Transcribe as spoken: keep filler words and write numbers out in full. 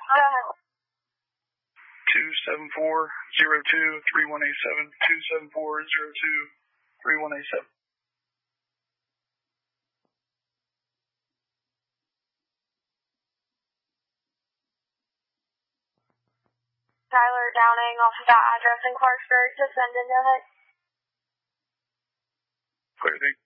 Go ahead. two seven four zero two three one eight seven. two seven four zero two three one eight seven. Tyler Downing off of that address in Clarksburg to send into it. Clear, thank you.